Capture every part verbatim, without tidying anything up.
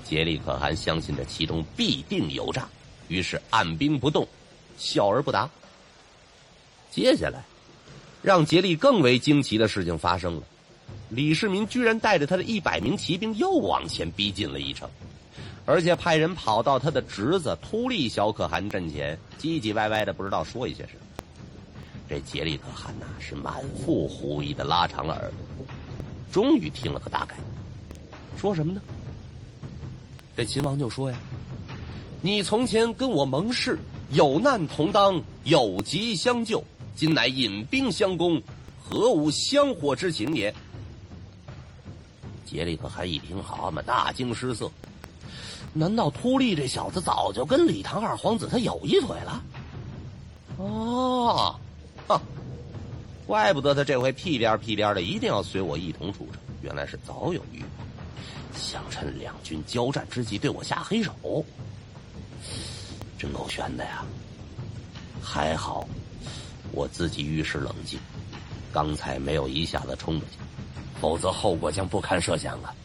竭力可汗相信这其中必定有诈，于是按兵不动，笑而不答。接下来让竭力更为惊奇的事情发生了，李世民居然带着他的一百名骑兵又往前逼近了一城，而且派人跑到他的侄子突利小可汗阵前，唧唧歪歪的不知道说一些什么。这竭力可汗呐、啊、是满腹狐疑的拉长了耳朵，终于听了个大概。说什么呢？这秦王就说呀：你从前跟我盟誓，有难同当，有急相救，今乃引兵相攻，何无相伙之情也？竭力可汗一听，好嘛，大惊失色。难道突利这小子早就跟李唐二皇子他有一腿了？哦，哈，怪不得他这回屁颠屁颠的一定要随我一同出征，原来是早有预谋，想趁两军交战之际对我下黑手，真够悬的呀！还好我自己遇事冷静，刚才没有一下子冲过去，否则后果将不堪设想啊！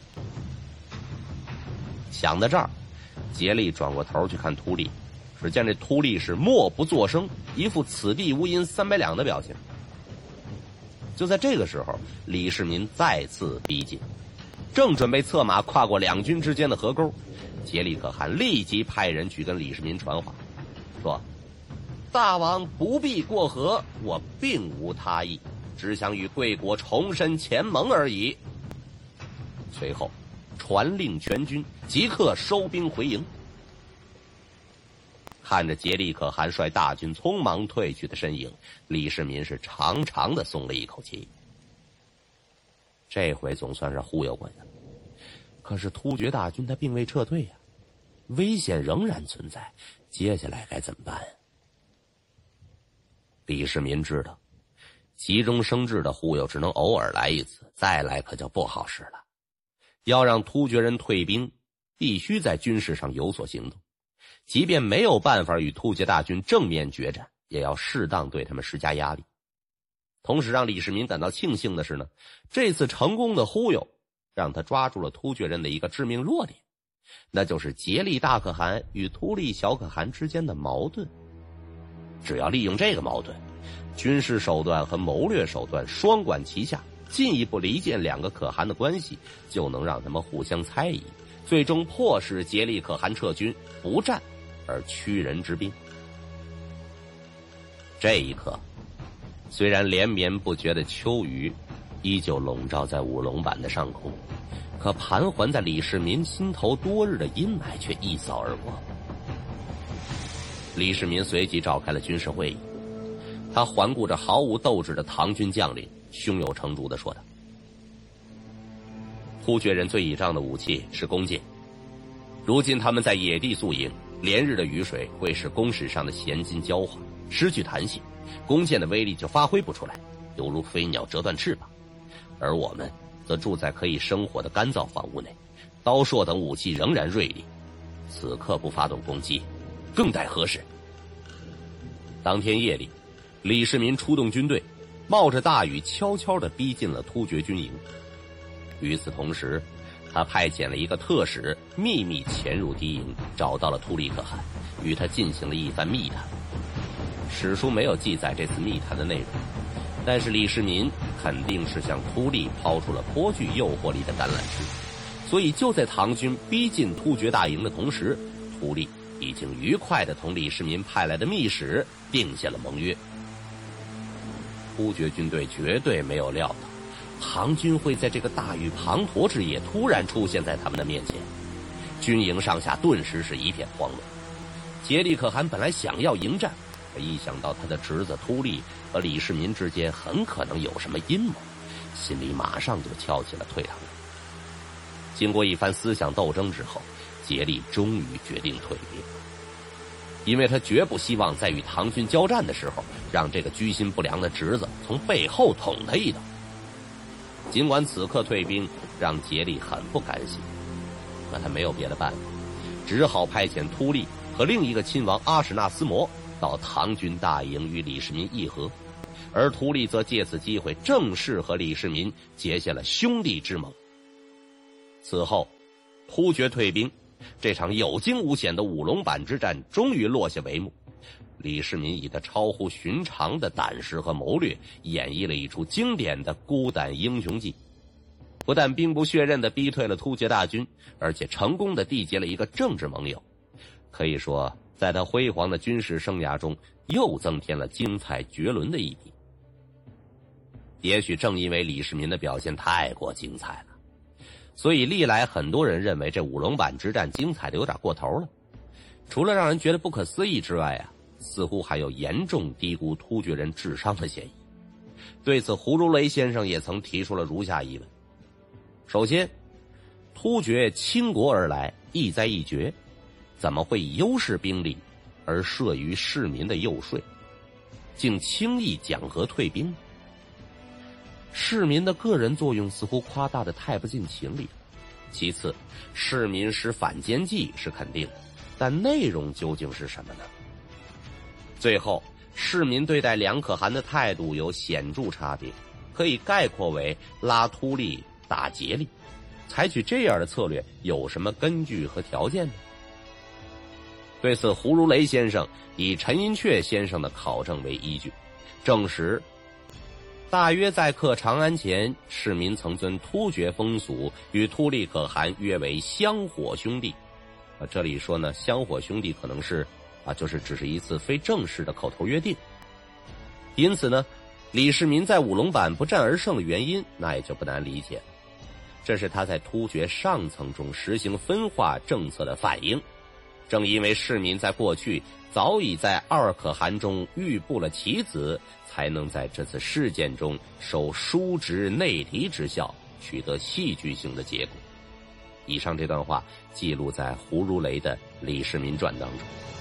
想到这儿，竭力转过头去看突利，只见这突利是默不作声，一副此地无银三百两的表情。就在这个时候，李世民再次逼近，正准备策马跨过两军之间的河沟，竭力可汗立即派人去跟李世民传话，说：大王不必过河，我并无他意，只想与贵国重申前盟而已。随后传令全军即刻收兵回营。看着竭力可汗率大军匆忙退去的身影，李世民是长长的松了一口气。这回总算是忽悠过去了。可是突厥大军他并未撤退呀、啊，危险仍然存在，接下来该怎么办呀？李世民知道，急中生智的忽悠只能偶尔来一次，再来可就不好使了。要让突厥人退兵，必须在军事上有所行动。即便没有办法与突厥大军正面决战，也要适当对他们施加压力。同时让李世民感到庆幸的是呢，这次成功的忽悠让他抓住了突厥人的一个致命弱点，那就是竭力大可汗与突利小可汗之间的矛盾。只要利用这个矛盾，军事手段和谋略手段双管齐下，进一步离间两个可汗的关系，就能让他们互相猜疑，最终迫使竭力可汗撤军不战而屈人之兵。这一刻，虽然连绵不绝的秋雨依旧笼罩在五龙坂的上空，可盘桓在李世民心头多日的阴霾却一扫而光。李世民随即召开了军事会议，他环顾着毫无斗志的唐军将领，胸有成竹地说道：突厥人最倚仗的武器是弓箭，如今他们在野地宿营，连日的雨水会使弓矢上的弦筋焦化，失去弹性，弓箭的威力就发挥不出来，犹如飞鸟折断翅膀。而我们则住在可以生火的干燥房屋内，刀槊等武器仍然锐利，此刻不发动攻击更待何时？当天夜里，李世民出动军队，冒着大雨悄悄地逼近了突厥军营。与此同时，他派遣了一个特使秘密潜入敌营，找到了突利可汗，与他进行了一番密谈。史书没有记载这次密谈的内容，但是李世民肯定是向突利抛出了颇具诱惑力的橄榄枝，所以就在唐军逼近突厥大营的同时，突利已经愉快地同李世民派来的密使定下了盟约。突厥军队绝对没有料到唐军会在这个大雨滂沱之夜突然出现在他们的面前，军营上下顿时是一片慌乱。竭力可汗本来想要迎战，可一想到他的侄子突利和李世民之间很可能有什么阴谋，心里马上就翘起了退堂鼓。经过一番思想斗争之后，竭力终于决定退兵，因为他绝不希望在与唐军交战的时候，让这个居心不良的侄子从背后捅他一刀。尽管此刻退兵让竭力很不甘心，可他没有别的办法，只好派遣突利和另一个亲王阿史那思摩到唐军大营与李世民议和，而突利则借此机会正式和李世民结下了兄弟之盟。此后突厥退兵， 这场有惊无险的五龙坂之战终于落下帷幕。李世民以他超乎寻常的胆识和谋略，演绎了一出经典的孤胆英雄记，不但兵不血刃地逼退了突厥大军，而且成功地缔结了一个政治盟友。可以说，在他辉煌的军事生涯中，又增添了精彩绝伦的一笔。也许正因为李世民的表现太过精彩了，所以历来很多人认为这五龙坂之战精彩的有点过头了。除了让人觉得不可思议之外啊，似乎还有严重低估突厥人智商的嫌疑。对此，胡如雷先生也曾提出了如下疑问：首先，突厥倾国而来，意在一决，怎么会以优势兵力而慑于市民的游说，竟轻易讲和退兵？市民的个人作用似乎夸大的太不近情理了。其次，市民使反间计是肯定的，但内容究竟是什么呢？最后，市民对待梁可汗的态度有显著差别，可以概括为拉突利打竭力。采取这样的策略有什么根据和条件呢？对此，胡如雷先生以陈寅恪先生的考证为依据，证实大约在克长安前，市民曾遵突厥风俗，与突利可汗约为香火兄弟。啊，这里说呢，香火兄弟可能是啊，就是只是一次非正式的口头约定。因此呢，李世民在五龙坂不战而胜的原因，那也就不难理解了。这是他在突厥上层中实行分化政策的反应。正因为市民在过去早已在二可汗中预布了棋子，才能在这次事件中受叔侄内敌之效，取得戏剧性的结果。以上这段话记录在胡如雷的《李世民传》当中。